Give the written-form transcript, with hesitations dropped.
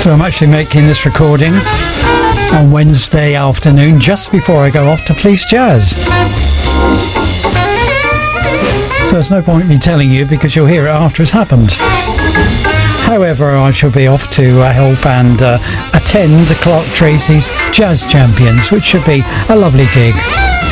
So I'm actually making this recording on Wednesday afternoon, just before I go off to Fleece Jazz. So there's no point in me telling you, because you'll hear it after it's happened. However, I shall be off to help and attend Clark Tracy's Jazz Champions, which should be a lovely gig.